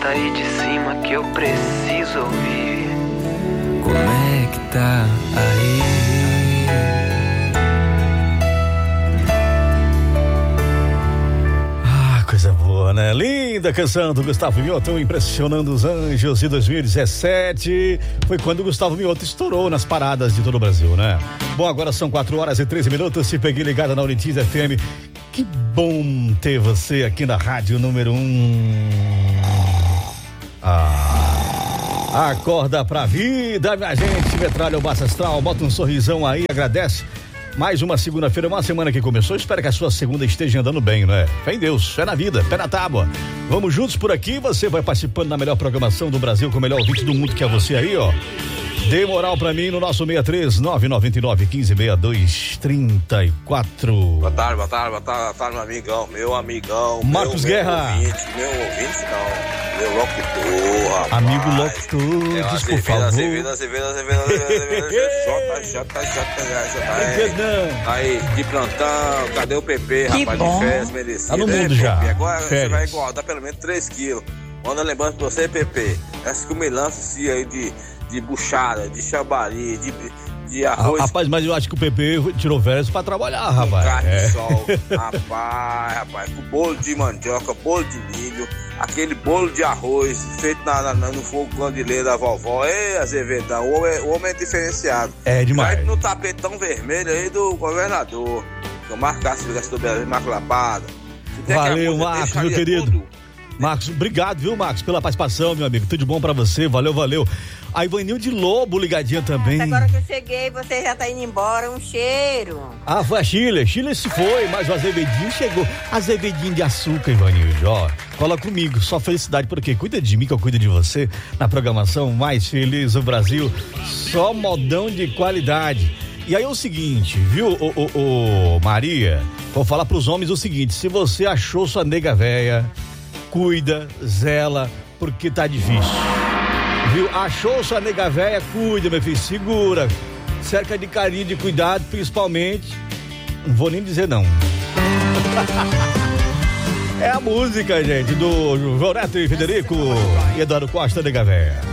Canta aí de cima que eu preciso ouvir. Como é que tá aí? Coisa boa, né? Linda canção do Gustavo Mioto, Impressionando os Anjos de 2017. Foi quando o Gustavo Mioto estourou nas paradas de todo o Brasil, né? Bom, agora são 4h13. Se peguei ligada na Unitiz FM. Que bom ter você aqui na Rádio número 1. Acorda pra vida, minha gente. Metralha o Baça Astral, bota um sorrisão aí, agradece. Mais uma segunda-feira, uma semana que começou. Espero que a sua segunda esteja andando bem, né? Fé em Deus, fé na vida, pé na tábua. Vamos juntos por aqui. Você vai participando da melhor programação do Brasil com o melhor ouvinte do mundo, que é você aí, ó. Dê moral pra mim no nosso 63-999-1562-34. Boa tarde, meu amigão. Marcos Guerra. Meu ouvinte não. Meu locutor, rapaz. Amigo locutor, diz por favor. Cerveja. Aí, de plantão, cadê o PP, que rapaz? Bom. De férias merecidas. Tá no mundo já. PP, agora férias. Você vai engordar pelo menos 3 quilos. Manda lembrando pra você, PP. Essa comilança aí de buchada, de chambari, de arroz. Rapaz, mas eu acho que o PP tirou férias pra trabalhar, rapaz. Carne de sol. Rapaz, com bolo de mandioca, bolo de milho, aquele bolo de arroz feito no fogo candileiro da vovó. Ei, Azevedão, o homem é diferenciado. É demais. Vai no tapetão vermelho aí do governador. Que o Marcos Castro do Brasil, Marcos Lapada. Valeu, Marcos, meu querido. Tudo. Marcos, obrigado, viu, Marcos, pela participação, meu amigo. Tudo de bom pra você, valeu. A Ivanilde Lobo ligadinha também. Agora que eu cheguei, você já tá indo embora, um cheiro. Foi a Chile se foi, mas o Azevedinho chegou. Azevedinho de açúcar, Ivanilde, ó. Cola comigo, só felicidade, porque cuida de mim que eu cuido de você. Na programação mais feliz do Brasil, só modão de qualidade. E aí é o seguinte, viu, Maria, vou falar pros homens o seguinte: se você achou sua nega véia, cuida, zela, porque tá difícil. Viu? Achou sua nega véia, cuida, meu filho, segura. Cerca de carinho, de cuidado, principalmente. Não vou nem dizer não. É a música, gente, do João Neto e Federico e Eduardo Costa, nega véia.